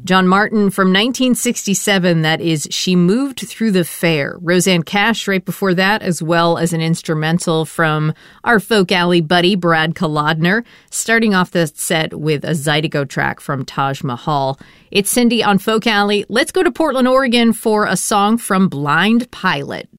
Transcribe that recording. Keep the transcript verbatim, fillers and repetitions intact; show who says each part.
Speaker 1: John Martin from nineteen sixty-seven, that is She Moved Through the Fair. Roseanne Cash right before that, as well as an instrumental from our Folk Alley buddy, Brad Kolodner, starting off the set with a Zydeco track from Taj Mahal. It's Cindy on Folk Alley. Let's go to Portland, Oregon for a song from Blind Pilot.